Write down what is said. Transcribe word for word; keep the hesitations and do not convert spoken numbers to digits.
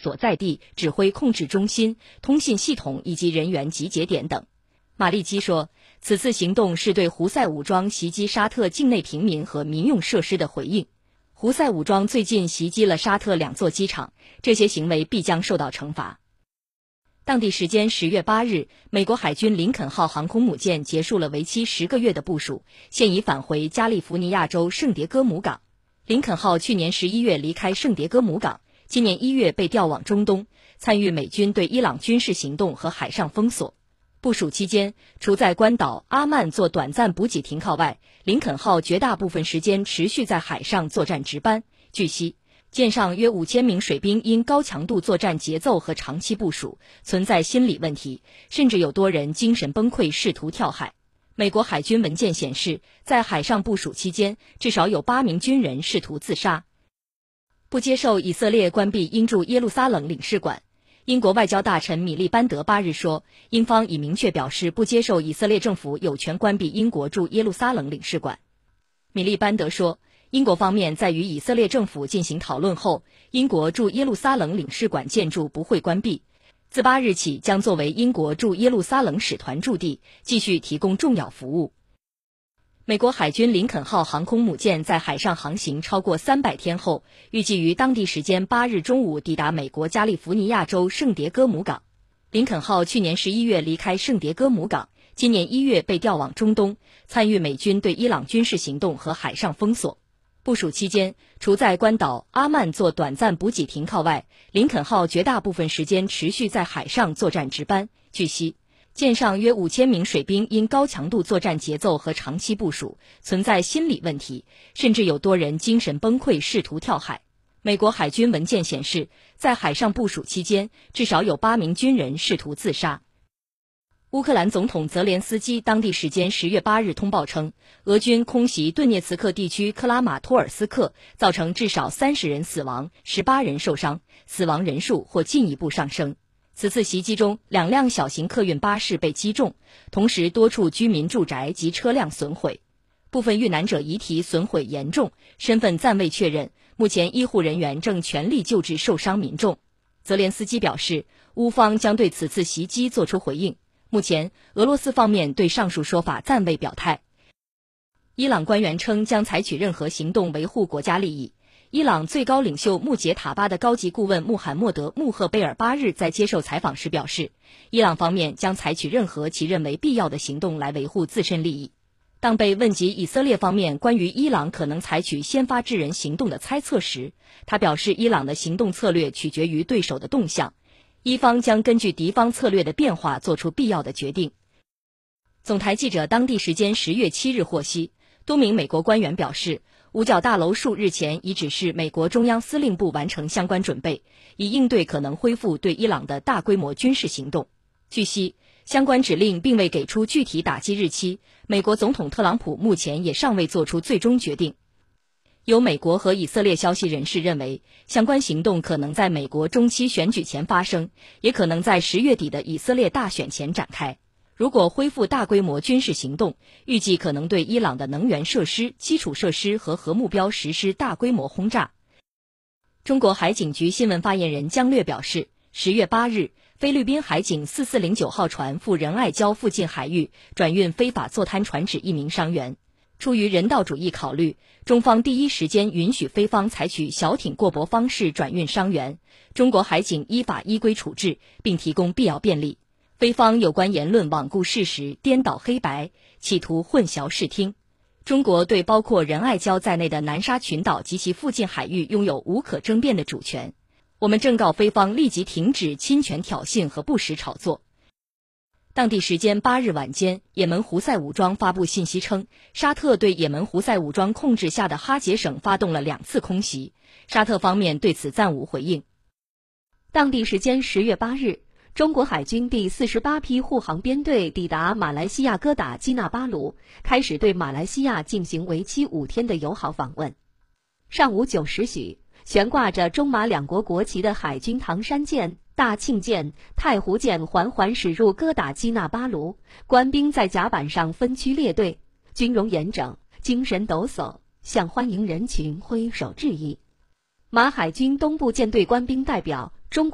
所在地、指挥控制中心、通信系统以及人员集结点等。马利基说，此次行动是对胡塞武装袭击沙特境内平民和民用设施的回应。胡塞武装最近袭击了沙特两座机场，这些行为必将受到惩罚。当地时间十月八日，美国海军林肯号航空母舰结束了为期十个月的部署，现已返回加利福尼亚州圣迭戈姆港。林肯号去年十一月离开圣迭戈姆港，今年一月被调往中东，参与美军对伊朗军事行动和海上封锁。部署期间，除在关岛阿曼做短暂补给停靠外，林肯号绝大部分时间持续在海上作战值班。据悉，舰上约五千名水兵因高强度作战节奏和长期部署，存在心理问题，甚至有多人精神崩溃，试图跳海。美国海军文件显示，在海上部署期间，至少有八名军人试图自杀。不接受以色列关闭英驻耶路撒冷领事馆。英国外交大臣米利班德八日说，英方已明确表示不接受以色列政府有权关闭英国驻耶路撒冷领事馆。米利班德说，英国方面在与以色列政府进行讨论后，英国驻耶路撒冷领事馆建筑不会关闭，自八日起将作为英国驻耶路撒冷使团驻地，继续提供重要服务。美国海军林肯号航空母舰在海上航行超过三百天后，预计于当地时间八日中午抵达美国加利福尼亚州圣迭戈姆港。林肯号去年十一月离开圣迭戈姆港，今年一月被调往中东，参与美军对伊朗军事行动和海上封锁。部署期间，除在关岛阿曼做短暂补给停靠外，林肯号绝大部分时间持续在海上作战值班。据悉，舰上约五千名水兵因高强度作战节奏和长期部署，存在心理问题，甚至有多人精神崩溃，试图跳海。美国海军文件显示，在海上部署期间，至少有八名军人试图自杀。乌克兰总统泽连斯基当地时间十月八日通报称，俄军空袭顿涅茨克地区克拉马托尔斯克，造成至少三十人死亡，十八人受伤，死亡人数或进一步上升。此次袭击中，两辆小型客运巴士被击中，同时多处居民住宅及车辆损毁，部分遇难者遗体损毁严重，身份暂未确认。目前医护人员正全力救治受伤民众。泽连斯基表示，乌方将对此次袭击作出回应。目前，俄罗斯方面对上述说法暂未表态。伊朗官员称将采取任何行动维护国家利益。伊朗最高领袖穆杰塔巴的高级顾问穆罕默德·穆赫贝尔八日在接受采访时表示，伊朗方面将采取任何其认为必要的行动来维护自身利益。当被问及以色列方面关于伊朗可能采取先发制人行动的猜测时，他表示伊朗的行动策略取决于对手的动向，伊方将根据敌方策略的变化做出必要的决定。总台记者当地时间十月七日获悉，多名美国官员表示，五角大楼数日前已指示美国中央司令部完成相关准备，以应对可能恢复对伊朗的大规模军事行动。据悉，相关指令并未给出具体打击日期，美国总统特朗普目前也尚未做出最终决定。有美国和以色列消息人士认为，相关行动可能在美国中期选举前发生，也可能在十月底的以色列大选前展开。如果恢复大规模军事行动，预计可能对伊朗的能源设施、基础设施和核目标实施大规模轰炸。中国海警局新闻发言人姜略表示，十月八日，菲律宾海警四四零九号船赴仁爱礁附近海域转运非法坐滩船只一名伤员。出于人道主义考虑，中方第一时间允许菲方采取小艇过泊方式转运伤员，中国海警依法依规处置，并提供必要便利。菲方有关言论罔顾事实、颠倒黑白，企图混淆视听。中国对包括仁爱礁在内的南沙群岛及其附近海域拥有无可争辩的主权。我们正告菲方立即停止侵权挑衅和不实炒作。当地时间八日晚间，也门胡塞武装发布信息称，沙特对也门胡塞武装控制下的哈杰省发动了两次空袭，沙特方面对此暂无回应。 当地时间十月八日，中国海军第四十八批护航编队抵达马来西亚哥打基纳巴鲁，开始对马来西亚进行为期五天的友好访问。上午九时许，悬挂着中马两国国旗的海军唐山舰、大庆舰、太湖舰缓缓驶入哥打基纳巴鲁，官兵在甲板上分区列队，军容严整，精神抖擞，向欢迎人群挥手致意。马海军东部舰队官兵代表